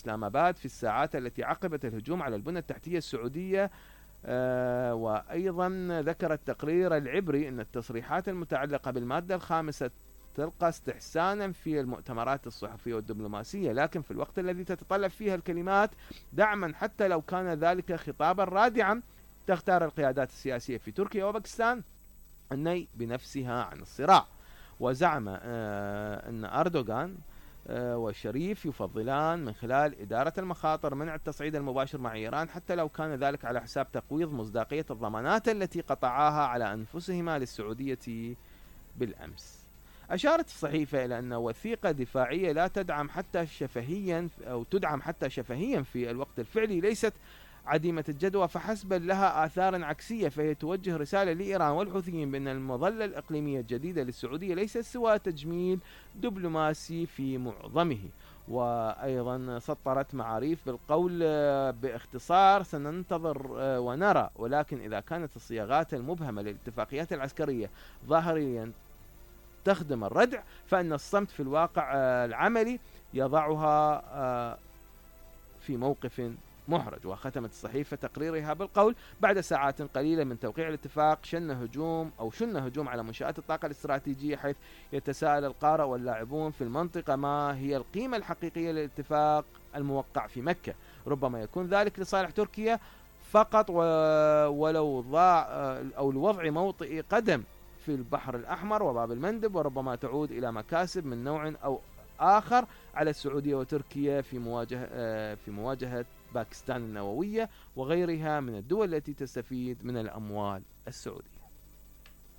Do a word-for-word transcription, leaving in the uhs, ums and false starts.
إسلام آباد في الساعات التي عقبت الهجوم على البنى التحتية السعودية. آه وأيضا ذكر التقرير العبري أن التصريحات المتعلقة بالمادة الخامسة تلقى استحسانا في المؤتمرات الصحفية والدبلوماسية، لكن في الوقت الذي تتطلب فيها الكلمات دعما حتى لو كان ذلك خطابا رادعا، تختار القيادات السياسية في تركيا وباكستان النهي بنفسها عن الصراع. وزعم آه أن أردوغان والشريف يفضلان من خلال إدارة المخاطر منع التصعيد المباشر مع إيران حتى لو كان ذلك على حساب تقويض مصداقية الضمانات التي قطعاها على أنفسهما للسعودية بالأمس. أشارت الصحيفة إلى أن وثيقة دفاعية لا تدعم حتى شفهيا أو تدعم حتى شفهيا في الوقت الفعلي ليست عديمة الجدوى فحسب، بل لها آثار عكسية، فهي توجه رسالة لإيران والحوثيين بأن المظلة الإقليمية الجديدة للسعودية ليست سوى تجميل دبلوماسي في معظمه. وأيضا سطرت معاريف بالقول باختصار سننتظر ونرى، ولكن إذا كانت الصياغات المبهمة للاتفاقيات العسكرية ظاهريا تخدم الردع، فإن الصمت في الواقع العملي يضعها في موقف محرج. وختمت الصحيفة تقريرها بالقول: بعد ساعات قليلة من توقيع الاتفاق شن هجوم أو شن هجوم على منشآت الطاقة الاستراتيجية، حيث يتساءل القارئ واللاعبون في المنطقة ما هي القيمة الحقيقية للاتفاق الموقع في مكة. ربما يكون ذلك لصالح تركيا فقط ولو ضاع أو لوضع موطئ قدم في البحر الأحمر وباب المندب، وربما تعود إلى مكاسب من نوع أو آخر على السعودية وتركيا في مواجهة في مواجهة باكستان النووية وغيرها من الدول التي تستفيد من الأموال السعودية.